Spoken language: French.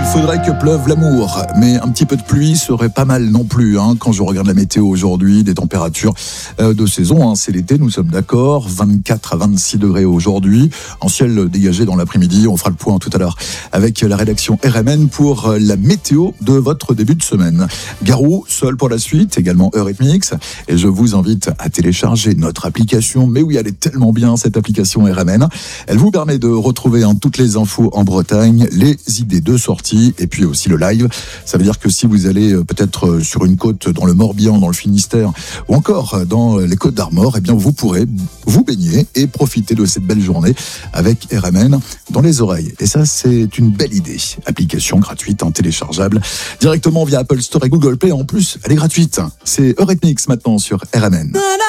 faudrait que pleuve l'amour, mais un petit peu de pluie serait pas mal non plus. Quand je regarde la météo aujourd'hui, des températures de saison, c'est l'été, nous sommes d'accord, 24 à 26 degrés aujourd'hui, en ciel dégagé dans l'après-midi. On fera le point tout à l'heure avec la rédaction RMN pour la météo de votre début de semaine. Garou, seul pour la suite, également Eurythmics, et je vous invite à télécharger notre application. Mais oui, elle est tellement bien cette application RMN. Elle vous permet de retrouver toutes les infos en Bretagne, les idées de sortie et puis aussi le live. Ça veut dire que si vous allez peut-être sur une côte dans le Morbihan, dans le Finistère ou encore dans les Côtes d'Armor, eh bien vous pourrez vous baigner et profiter de cette belle journée avec RMN dans les oreilles. Et ça, c'est une belle idée. Application gratuite, téléchargeable directement via Apple Store et Google Play. En plus, elle est gratuite. C'est Eurythmics maintenant sur RMN.